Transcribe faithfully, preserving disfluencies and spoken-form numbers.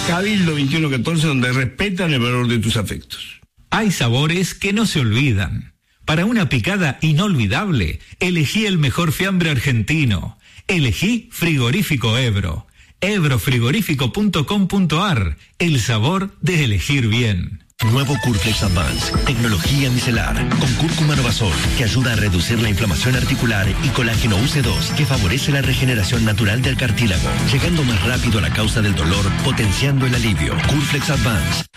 Cabildo veintiuno catorce, donde respetan el valor de tus afectos. Hay sabores que no se olvidan. Para una picada inolvidable, elegí el mejor fiambre argentino. Elegí Frigorífico Ebro. ebro frigorífico punto com punto ar. El sabor de elegir bien. Nuevo Curflex Advance, tecnología micelar, con cúrcuma Novasol, que ayuda a reducir la inflamación articular, y colágeno U C dos, que favorece la regeneración natural del cartílago, llegando más rápido a la causa del dolor, potenciando el alivio. Curflex Advance.